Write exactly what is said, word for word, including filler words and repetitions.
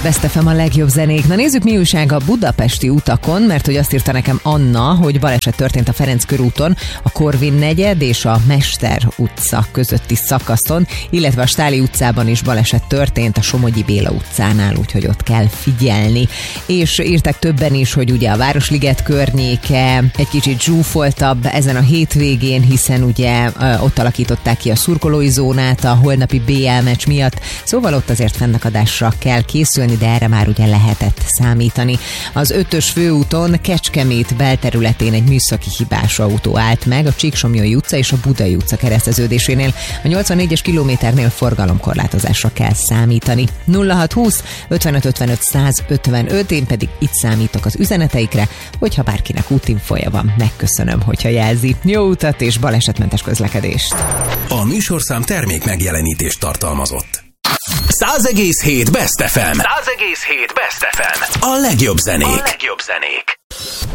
Best ef em a legjobb zenék. Na nézzük, mi újság a budapesti utakon, mert hogy azt írta nekem Anna, hogy baleset történt a Ferenc körúton, a Korvin negyed és a Mester utca közötti szakaszon, illetve a Stáli utcában is baleset történt a Somogyi Béla utcánál, úgyhogy ott kell figyelni. És írták többen is, hogy ugye a Városliget környéke egy kicsit zsúfoltabb ezen a hétvégén, hiszen ugye ott alakították ki a szurkolói zónát a holnapi bé el meccs miatt, szóval ott azért fennakadásra kell készülni, de erre már ugye lehetett számítani. Az ötös főúton Kecskemét belterületén egy műszaki hibás autó állt meg a Csíksomlyai utca és a Budai utca kereszteződésénél. A nyolcvannégyes kilométernél forgalomkorlátozásra kell számítani. nulla hat húsz ötvenöt ötvenöt száz ötvenöt, én pedig itt számítok az üzeneteikre, hogyha bárkinek útinfoja van, megköszönöm, hogyha jelzi. Jó utat és balesetmentes közlekedést! A műsorszám termék megjelenítést tartalmazott. száz egész hét Best ef em. száz egész hét Best ef em. A legjobb zenék. A legjobb zenék.